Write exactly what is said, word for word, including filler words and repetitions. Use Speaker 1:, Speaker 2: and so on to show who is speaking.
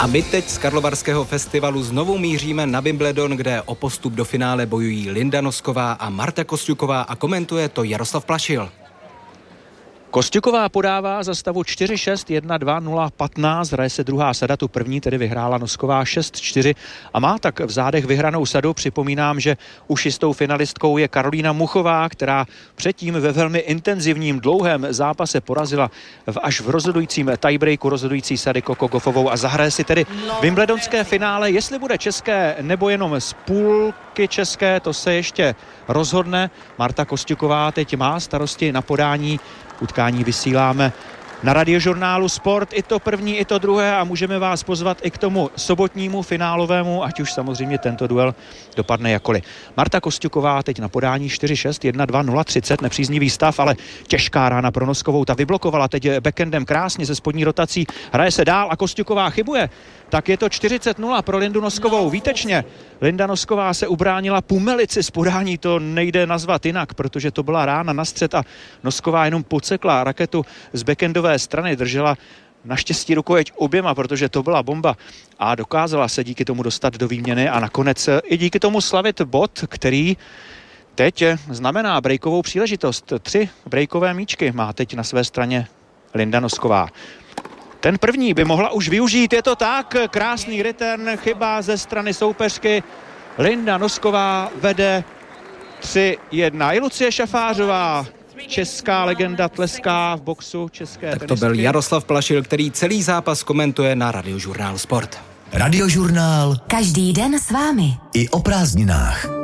Speaker 1: A my teď z Karlovarského festivalu znovu míříme na Wimbledon, kde o postup do finále bojují Linda Nosková a Marta Kosťuková a komentuje to Jaroslav Plašil.
Speaker 2: Kosťuková podává za stavu čtyři šest, jedna dva, nula patnáct, hraje se druhá sada, tu první tedy vyhrála Nosková šest čtyři a má tak v zádech vyhranou sadu. Připomínám, že už jistou finalistkou je Karolína Muchová, která předtím ve velmi intenzivním dlouhém zápase porazila v až v rozhodujícím tiebreaku rozhodující sady Coco Gauffovou a zahraje si tedy wimbledonské finále. Jestli bude české nebo jenom z půlky české, to se ještě rozhodne. Marta Kosťuková teď má starosti na podání. Utkání vysíláme na Radiožurnálu Sport, i to první, i to druhé, a můžeme vás pozvat i k tomu sobotnímu finálovému, ať už samozřejmě tento duel dopadne jakkoliv. Marta Kosťuková teď na podání čtyři šest, jedna dva, nula třicet, nepříznivý stav, ale těžká rána pro Noskovou, ta vyblokovala teď backendem krásně ze spodní rotací, hraje se dál a Kosťuková chybuje. Tak je to čtyřicet nula pro Lindu Noskovou, výtečně. Linda Nosková se ubránila pumelici z podání, to nejde nazvat jinak, protože to byla rána na střed a Nosková jenom podsekla raketu z backendové strany, držela naštěstí rukojeť oběma, protože to byla bomba a dokázala se díky tomu dostat do výměny a nakonec i díky tomu slavit bod, který teď znamená breakovou příležitost. Tři breakové míčky má teď na své straně Linda Nosková. Ten první by mohla už využít, je to tak, krásný return, chyba ze strany soupeřky. Linda Nosková vede tři jedna. I Lucie Šafářová, česká legenda, tleská v boxu české
Speaker 1: tak
Speaker 2: tenistky.
Speaker 1: To byl Jaroslav Plašil, který celý zápas komentuje na Radiožurnál Sport.
Speaker 3: Radiožurnál.
Speaker 4: Každý den s vámi.
Speaker 3: I o prázdninách.